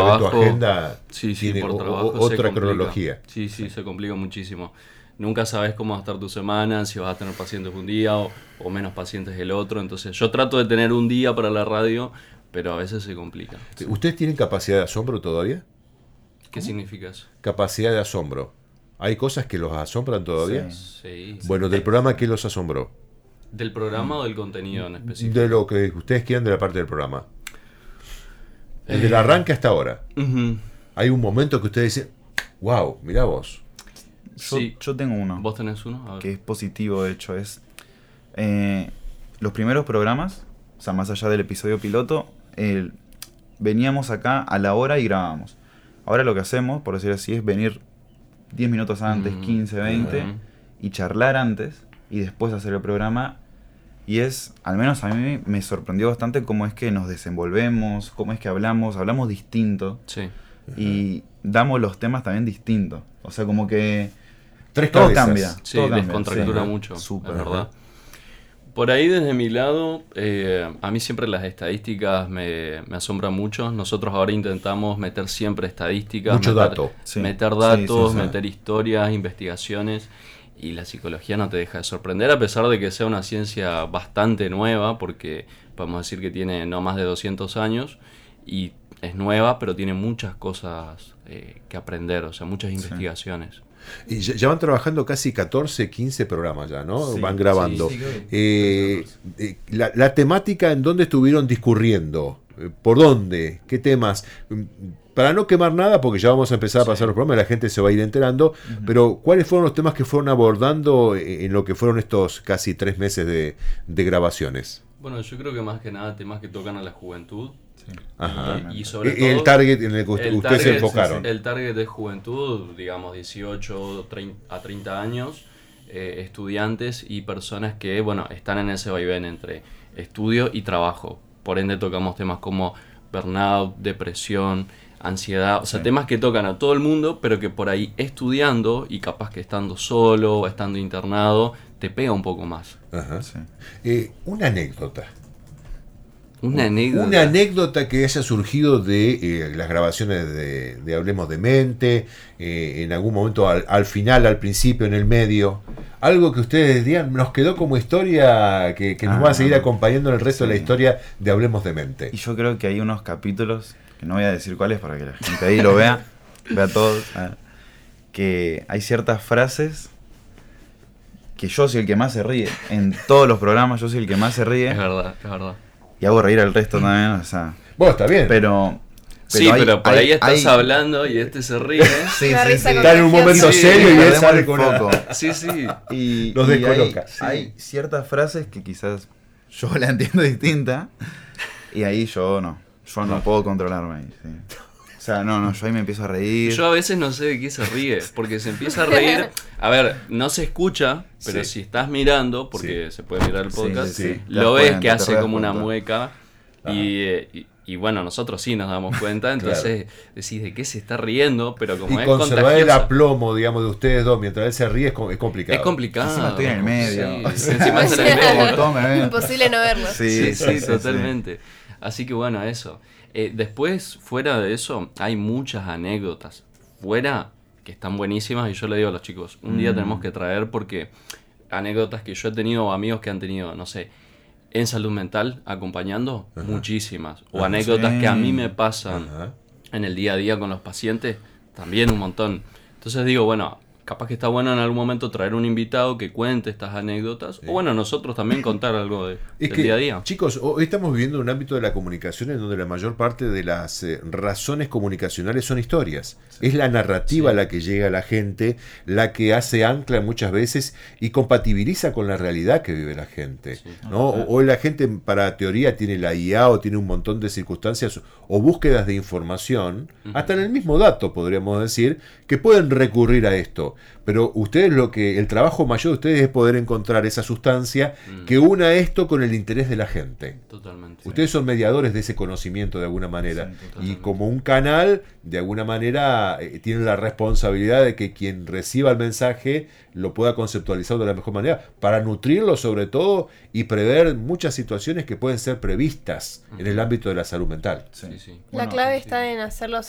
tu agenda tiene por trabajo otra cronología. Sí, se complica muchísimo. Nunca sabes cómo va a estar tu semana, si vas a tener pacientes un día o menos pacientes el otro. Entonces yo trato de tener un día para la radio, pero a veces se complica. ¿Ustedes tienen capacidad de asombro todavía? ¿Qué significa eso? Capacidad de asombro. ¿Hay cosas que los asombran todavía? Sí. Bueno, del programa, ¿qué los asombró? ¿Del programa o del contenido en específico? De lo que ustedes quieran de la parte del programa. Desde el arranque hasta ahora. Hay un momento que ustedes dicen, wow, mirá vos. Yo tengo uno. ¿Vos tenés uno? A ver. Que es positivo, de hecho. Es los primeros programas, o sea, más allá del episodio piloto, veníamos acá a la hora y grabábamos. Ahora lo que hacemos, por decir así, es venir 10 minutos antes, 15, 20, y charlar antes, y después hacer el programa. Y al menos a mí me sorprendió bastante cómo es que nos desenvolvemos, cómo es que hablamos distinto. Sí. Y damos los temas también distintos. O sea, como que Tres todo cabezas. cambia. Sí, todo cambia, descontractura sí. mucho, Súper. es verdad. Por ahí desde mi lado, a mí siempre las estadísticas me asombran mucho. Nosotros ahora intentamos meter siempre estadísticas. Mucho dato. Sí. Meter datos, Sí. meter historias, investigaciones. Y la psicología no te deja de sorprender, a pesar de que sea una ciencia bastante nueva, porque podemos decir que tiene no más de 200 años. Y es nueva, pero tiene muchas cosas que aprender, o sea, muchas investigaciones. Y ya van trabajando casi 14, 15 programas ya, ¿no? Sí, van grabando. sí, La temática, ¿en dónde estuvieron discurriendo? ¿Por dónde? ¿Qué temas? Para no quemar nada, porque ya vamos a empezar a pasar los programas, la gente se va a ir enterando, pero ¿cuáles fueron los temas que fueron abordando en lo que fueron estos casi 3 meses de grabaciones? Bueno, yo creo que más que nada temas que tocan a la juventud. Ajá. Y sobre todo El target en el que ustedes se enfocaron. El target de juventud, digamos 18 a 30 años, estudiantes y personas que, bueno, están en ese vaivén entre estudio y trabajo. Por ende tocamos temas como burnout, depresión, ansiedad, o sea, temas que tocan a todo el mundo, pero que por ahí estudiando y capaz que estando solo o estando internado, te pega un poco más. Ajá. Sí. Una anécdota. Una anécdota. Una anécdota que haya surgido de las grabaciones de Hablemos de Mente, en algún momento al final, al principio, en el medio. Algo que ustedes digan, nos quedó como historia que nos va a seguir acompañando en el resto de la historia de Hablemos de Mente. Y yo creo que hay unos capítulos, que no voy a decir cuáles para que la gente ahí lo vea todos, que hay ciertas frases que yo soy el que más se ríe. En todos los programas yo soy el que más se ríe. Es verdad, es verdad. Y hago reír al resto también, o sea. Bueno, está bien. Pero Sí, pero por ahí estás hablando y este se ríe. Sí, Una risa Está en un momento Sí, serio y él perdemos sale el con foco. una... Sí, sí. Y Los descoloca. Hay ciertas frases que quizás yo la entiendo distinta y ahí yo no puedo controlarme ahí, sí. O sea, yo ahí me empiezo a reír. Yo a veces no sé de qué se ríe, porque se empieza a reír. A ver, no se escucha, pero si estás mirando, porque se puede mirar el podcast, sí. lo Te das ves cuenta, que te hace das como una cuenta. mueca. Y bueno, nosotros sí nos damos cuenta, entonces decís de qué se está riendo, pero como Y es conservar el contagiosa. aplomo, digamos, de ustedes dos mientras él se ríe es complicado. Es complicado. Encima estoy en el medio. Sí, encima estás en el medio. Todo me ven. Imposible no verlo. Sí, totalmente. Así que bueno, eso. Después, fuera de eso, hay muchas anécdotas. Fuera, que están buenísimas, y yo le digo a los chicos, un día tenemos que traer, porque anécdotas que yo he tenido, o amigos que han tenido, no sé, en salud mental, acompañando, muchísimas. O anécdotas que a mí me pasan en el día a día con los pacientes, también un montón. Entonces digo, bueno, capaz que está bueno en algún momento traer un invitado que cuente estas anécdotas. O bueno, nosotros también contar algo del día a día. Chicos, hoy estamos viviendo un ámbito de la comunicación en donde la mayor parte de las razones comunicacionales son historias. Es la narrativa la que llega a la gente, la que hace ancla muchas veces y compatibiliza con la realidad que vive la gente. ¿No? Hoy la gente para teoría tiene la IA o tiene un montón de circunstancias o búsquedas de información, hasta en el mismo dato podríamos decir, que pueden recurrir a esto. Pero ustedes el trabajo mayor de ustedes es poder encontrar esa sustancia que una esto con el interés de la gente. Totalmente. Ustedes son mediadores de ese conocimiento de alguna manera. Sí, y como un canal, de alguna manera, tienen la responsabilidad de que quien reciba el mensaje lo pueda conceptualizar de la mejor manera, para nutrirlo sobre todo y prever muchas situaciones que pueden ser previstas en el ámbito de la salud mental. La clave está en hacerlos